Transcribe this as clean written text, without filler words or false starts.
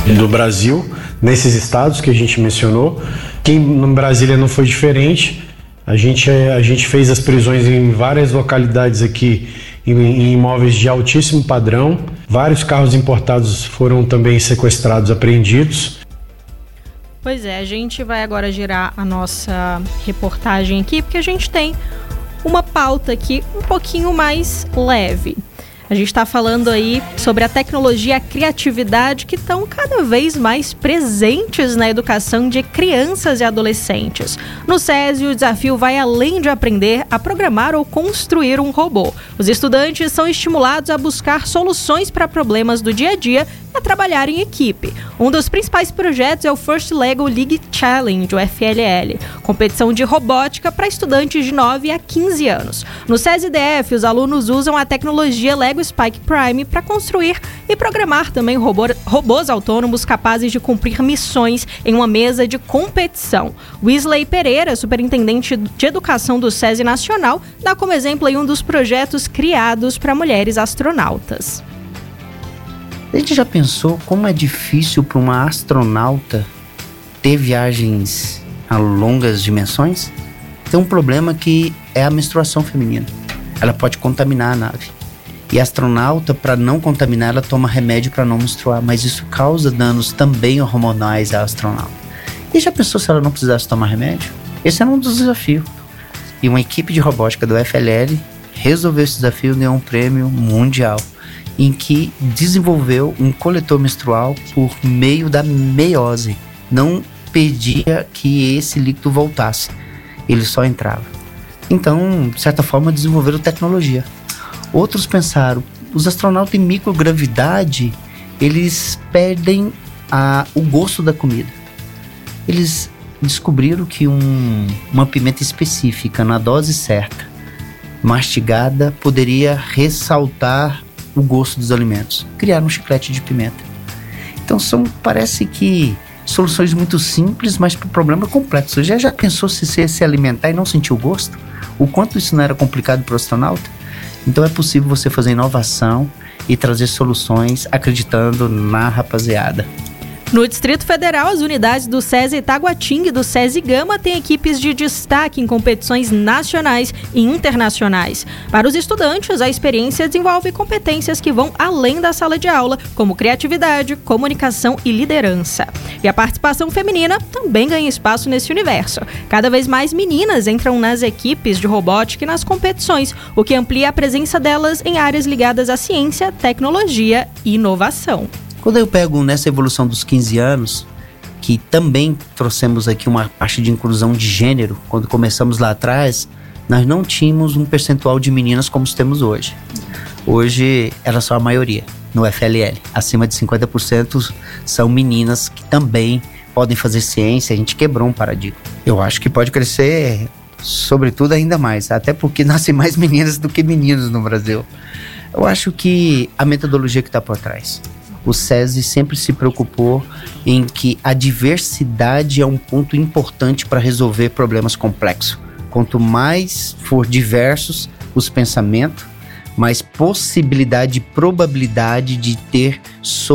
do Brasil, nesses estados que a gente mencionou. Aqui em Brasília não foi diferente. A gente fez as prisões em várias localidades aqui, em imóveis de altíssimo padrão. Vários carros importados foram também sequestrados, apreendidos. Pois é, a gente vai agora girar a nossa reportagem aqui, porque a gente tem uma pauta aqui um pouquinho mais leve. A gente está falando aí sobre a tecnologia e a criatividade que estão cada vez mais presentes na educação de crianças e adolescentes. No SESI, o desafio vai além de aprender a programar ou construir um robô. Os estudantes são estimulados a buscar soluções para problemas do dia a dia e a trabalhar em equipe. Um dos principais projetos é o First Lego League Challenge, o FLL, competição de robótica para estudantes de 9 a 15 anos. No SESI-DF, os alunos usam a tecnologia Lego Spike Prime para construir e programar também robôs autônomos capazes de cumprir missões em uma mesa de competição. Wesley Pereira, superintendente de educação do SESI Nacional, dá como exemplo aí um dos projetos criados para mulheres astronautas. A gente já pensou como é difícil para uma astronauta ter viagens a longas dimensões? Tem um problema que é a menstruação feminina. Ela pode contaminar a nave. E a astronauta, para não contaminar, ela toma remédio para não menstruar, mas isso causa danos também hormonais à astronauta. E já pensou se ela não precisasse tomar remédio? Esse era um dos desafios. E uma equipe de robótica do FLL resolveu esse desafio e ganhou um prêmio mundial, em que desenvolveu um coletor menstrual por meio da meiose. Não pedia que esse líquido voltasse, ele só entrava. Então, de certa forma, desenvolveram tecnologia. Outros pensaram, os astronautas em microgravidade, eles perdem o gosto da comida. Eles descobriram que uma pimenta específica, na dose certa, mastigada, poderia ressaltar o gosto dos alimentos. Criaram um chiclete de pimenta. Então parece que soluções muito simples, mas para o problema complexo. Já pensou se alimentar e não sentir o gosto? O quanto isso não era complicado para o astronauta? Então é possível você fazer inovação e trazer soluções acreditando na rapaziada. No Distrito Federal, as unidades do SESI Itaguatinga e do SESI Gama têm equipes de destaque em competições nacionais e internacionais. Para os estudantes, a experiência desenvolve competências que vão além da sala de aula, como criatividade, comunicação e liderança. E a participação feminina também ganha espaço nesse universo. Cada vez mais meninas entram nas equipes de robótica e nas competições, o que amplia a presença delas em áreas ligadas à ciência, tecnologia e inovação. Quando eu pego nessa evolução dos 15 anos, que também trouxemos aqui uma parte de inclusão de gênero, quando começamos lá atrás, nós não tínhamos um percentual de meninas como temos hoje. Hoje, elas são a maioria no FLL. Acima de 50% são meninas que também podem fazer ciência. A gente quebrou um paradigma. Eu acho que pode crescer, sobretudo, ainda mais. Até porque nascem mais meninas do que meninos no Brasil. Eu acho que a metodologia que está por trás. O SESI sempre se preocupou em que a diversidade é um ponto importante para resolver problemas complexos. Quanto mais for diversos os pensamentos, mais possibilidade e probabilidade de ter